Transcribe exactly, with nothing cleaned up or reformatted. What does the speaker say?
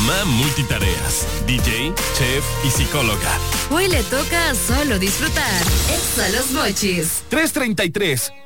mamá multitareas, D J, chef y psicóloga. Hoy le toca solo disfrutar. Exa Los Mochis. tres treinta y tres.